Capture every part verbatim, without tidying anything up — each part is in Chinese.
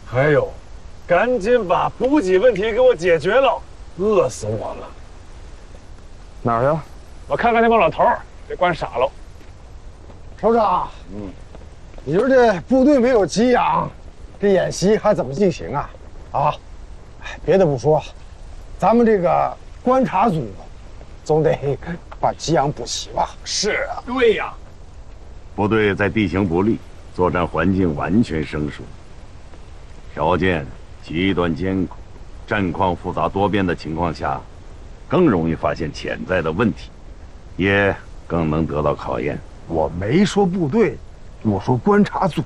还有，赶紧把补给问题给我解决了，饿死我了。 哪儿去？ 我看看那帮老头儿，给惯傻了。 首长，嗯，你说这部队没有给养，这演习还怎么进行啊？啊，哎，别的不说，咱们这个观察组总得把给养补齐吧？ 是啊，对呀。 部队在地形不利、作战环境完全生疏、条件极端艰苦、战况复杂多变的情况下，更容易发现潜在的问题，也更能得到考验。 我没说部队，我说观察组。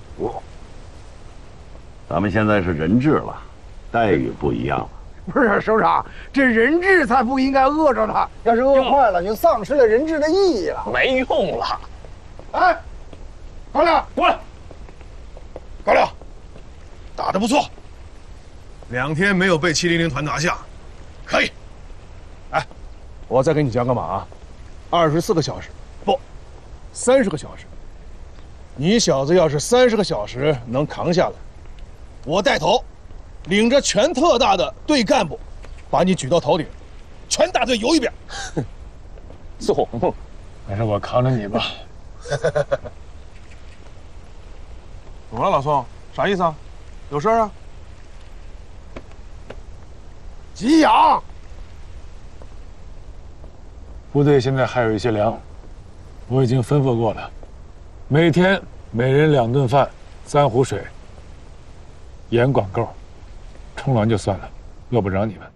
咱们现在是人质了，待遇不一样了。 不是首长，这人质才不应该饿着呢，要是饿坏了，就丧失了人质的意义了。 没用了。 哎，高亮， 过来。 高亮，打得不错，两天没有被七零零团拿下，可以。 哎，我再给你讲个马啊，二十四个小时，不，三十个小时。你小子要是三十个小时能扛下来，我带头，领着全特大的队干部，把你举到头顶，全大队游一遍。 做梦！还是我扛着你吧。 怎么了，老宋？啥意思啊？有事啊？ 给养。 部队现在还有一些粮，我已经吩咐过了，每天每人两顿饭，三壶水，盐管够，冲完就算了，饿不着你们。